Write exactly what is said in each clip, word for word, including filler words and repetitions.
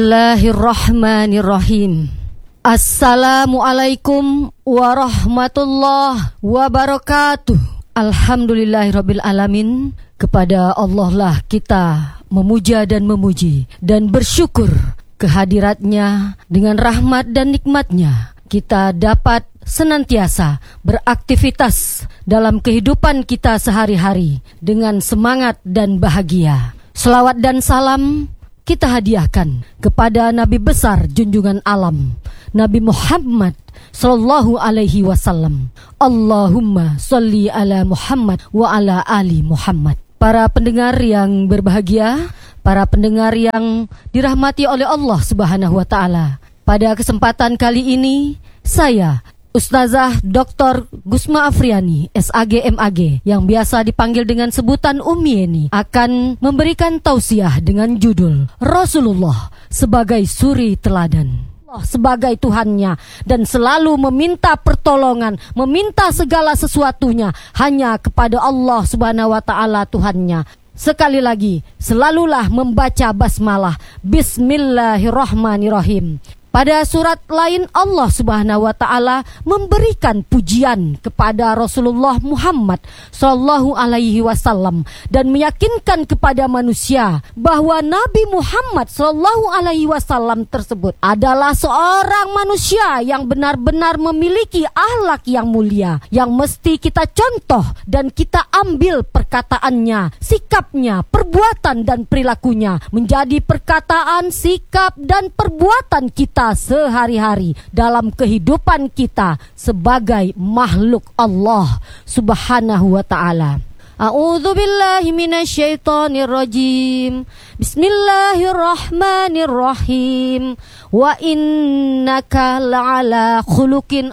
Bismillahirrahmanirrahim. Assalamualaikum warahmatullahi wabarakatuh. Alhamdulillahirabbil alamin. Kepada Allah lah kita memuja dan memuji dan bersyukur kehadiratnya. Dengan rahmat dan nikmatnya kita dapat senantiasa beraktivitas dalam kehidupan kita sehari-hari dengan semangat dan bahagia. Selawat dan salam kita hadiahkan kepada Nabi besar junjungan alam, Nabi Muhammad sallallahu alaihi wasallam. Allahumma sholli ala Muhammad wa ala ali Muhammad. Para pendengar yang berbahagia, para pendengar yang dirahmati oleh Allah Subhanahu wa taala. Pada kesempatan kali ini saya Ustazah Doktor Gusma Afriani, S A G M A G, yang biasa dipanggil dengan sebutan Umi ini, akan memberikan tausiah dengan judul Rasulullah sebagai suri teladan. Allah sebagai Tuhannya dan selalu meminta pertolongan, meminta segala sesuatunya hanya kepada Allah Subhanahu wa taala Tuhannya. Sekali lagi, selalulah membaca basmalah, Bismillahirrahmanirrahim. Pada surat lain Allah Subhanahu wa taala memberikan pujian kepada Rasulullah Muhammad sallallahu alaihi wasallam dan meyakinkan kepada manusia bahwa Nabi Muhammad sallallahu alaihi wasallam tersebut adalah seorang manusia yang benar-benar memiliki akhlak yang mulia, yang mesti kita contoh dan kita ambil perkataannya, sikapnya, perbuatan dan perilakunya menjadi perkataan, sikap dan perbuatan kita sehari-hari dalam kehidupan kita sebagai makhluk Allah Subhanahu wa taala. A'udzu billahi minasyaitonir rajim. Bismillahirrahmanirrahim. Wa innaka la'ala khuluqin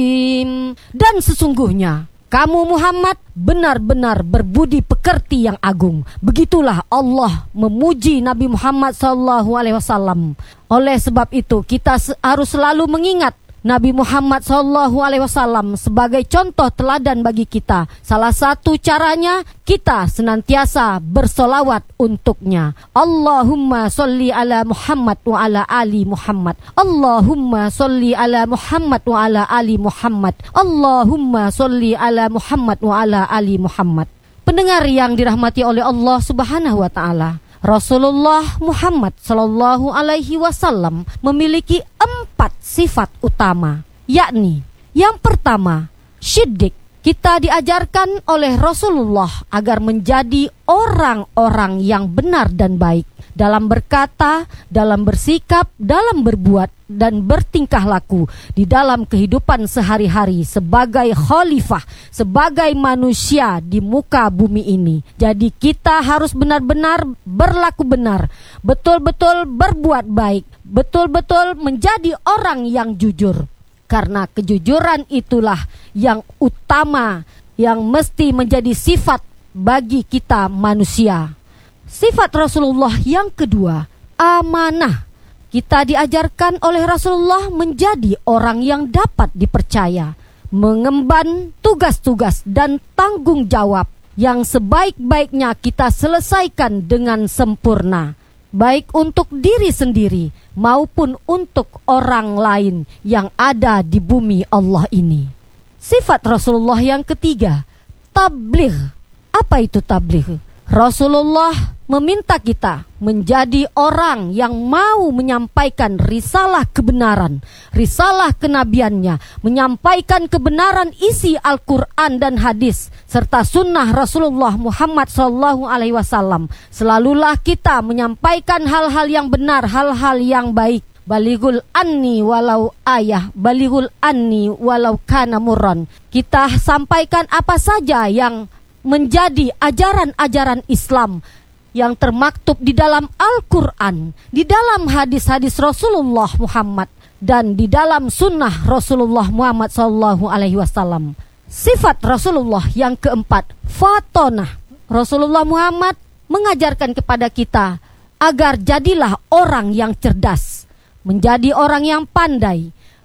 azim. Dan sesungguhnya kamu Muhammad benar-benar berbudi pekerti yang agung. Begitulah Allah memuji Nabi Muhammad sallallahu alaihi wasallam. Oleh sebab itu kita harus selalu mengingat Nabi Muhammad sallallahu alaihi wasallam sebagai contoh teladan bagi kita. Salah satu caranya kita senantiasa bersolawat untuknya. Allahumma sholli ala Muhammad wa ala ali Muhammad. Allahumma sholli ala Muhammad wa ala ali Muhammad. Allahumma sholli ala Muhammad wa ala ali Muhammad. Pendengar yang dirahmati oleh Allah Subhanahu wa taala, Rasulullah Muhammad sallallahu alaihi wasallam memiliki empat sifat utama, yakni yang pertama, syiddiq. Kita diajarkan oleh Rasulullah agar menjadi orang-orang yang benar dan baik dalam berkata, dalam bersikap, dalam berbuat dan bertingkah laku di dalam kehidupan sehari-hari sebagai khalifah, sebagai manusia di muka bumi ini. Jadi kita harus benar-benar berlaku benar, betul-betul berbuat baik, betul-betul menjadi orang yang jujur. Karena kejujuran itulah yang utama, yang mesti menjadi sifat bagi kita manusia. Sifat Rasulullah yang kedua, amanah. Kita diajarkan oleh Rasulullah menjadi orang yang dapat dipercaya, mengemban tugas-tugas dan tanggung jawab yang sebaik-baiknya kita selesaikan dengan sempurna, baik untuk diri sendiri maupun untuk orang lain yang ada di bumi Allah ini. Sifat Rasulullah yang ketiga, tabligh. Apa itu tabligh? Rasulullah meminta kita menjadi orang yang mau menyampaikan risalah kebenaran, risalah kenabiannya, menyampaikan kebenaran isi Al-Quran dan hadis, serta sunnah Rasulullah Muhammad sallallahu alaihi wasallam. Selalulah kita menyampaikan hal-hal yang benar, hal-hal yang baik. Balighul anni walau ayah, balighul anni walau kana murran. Kita sampaikan apa saja yang menjadi ajaran-ajaran Islam yang termaktub di dalam Al-Quran, di dalam hadis-hadis Rasulullah Muhammad, dan di dalam sunnah Rasulullah Muhammad sallallahu alaihi wasallam. Sifat Rasulullah yang keempat, fatonah. Rasulullah Muhammad mengajarkan kepada kita agar jadilah orang yang cerdas, menjadi orang yang pandai,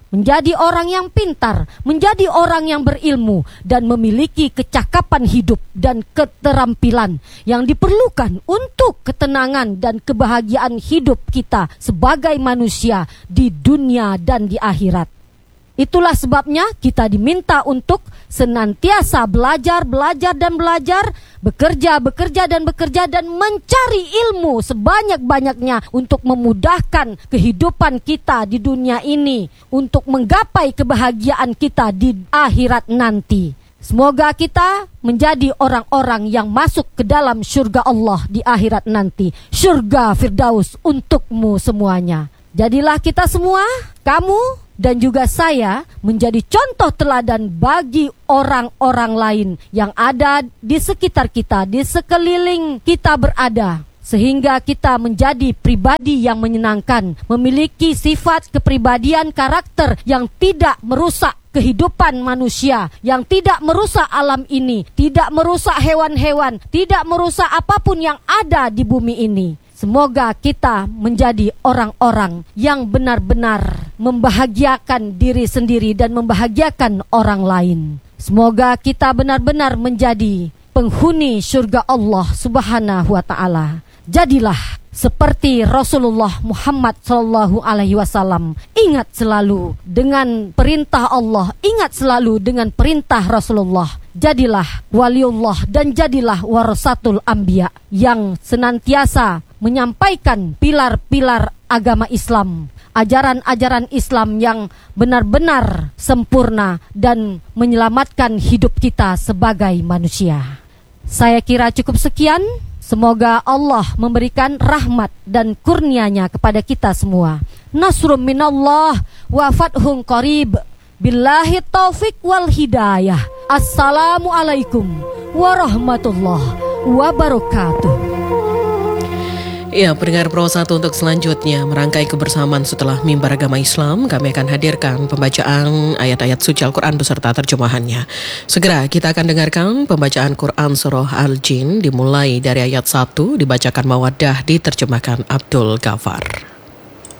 menjadi orang yang pintar, menjadi orang yang berilmu, dan memiliki kecakapan hidup dan keterampilan yang diperlukan untuk ketenangan dan kebahagiaan hidup kita sebagai manusia di dunia dan di akhirat. Itulah sebabnya kita diminta untuk senantiasa belajar, belajar dan belajar, bekerja, bekerja dan bekerja, dan mencari ilmu sebanyak-banyaknya untuk memudahkan kehidupan kita di dunia ini, untuk menggapai kebahagiaan kita di akhirat nanti. Semoga kita menjadi orang-orang yang masuk ke dalam surga Allah di akhirat nanti. Surga Firdaus untukmu semuanya. Jadilah kita semua, kamu dan juga saya, menjadi contoh teladan bagi orang-orang lain yang ada di sekitar kita, di sekeliling kita berada. Sehingga kita menjadi pribadi yang menyenangkan, memiliki sifat kepribadian karakter yang tidak merusak kehidupan manusia, yang tidak merusak alam ini, tidak merusak hewan-hewan, tidak merusak apapun yang ada di bumi ini. Semoga kita menjadi orang-orang yang benar-benar membahagiakan diri sendiri dan membahagiakan orang lain. Semoga kita benar-benar menjadi penghuni surga Allah Subhanahu wa Ta'ala. Jadilah seperti Rasulullah Muhammad Sallallahu Alaihi Wasallam. Ingat selalu dengan perintah Allah, ingat selalu dengan perintah Rasulullah. Jadilah waliullah dan jadilah warasatul anbiya yang senantiasa menyampaikan pilar-pilar agama Islam, ajaran-ajaran Islam yang benar-benar sempurna dan menyelamatkan hidup kita sebagai manusia. Saya kira cukup sekian. Semoga Allah memberikan rahmat dan kurnianya kepada kita semua. Nasrum minallah wa fathun qarib. Billahi taufik wal hidayah. Assalamualaikum warahmatullahi wabarakatuh. Ya, pendengar Pro satu, untuk selanjutnya merangkai kebersamaan setelah mimbar agama Islam, kami akan hadirkan pembacaan ayat-ayat suci Al-Quran beserta terjemahannya. Segera kita akan dengarkan pembacaan Quran Surah Al-Jin dimulai dari ayat satu, dibacakan Mawaddah, diterjemahkan Abdul Ghafar.